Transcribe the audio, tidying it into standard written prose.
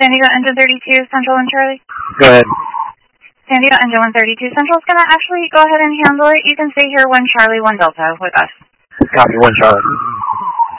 San Diego Engine 32 Central and Charlie. Go ahead. San Diego Engine 132 Central is going to actually go ahead and handle it. You can stay here 1 Charlie 1 Delta with us. Copy, 1 Charlie.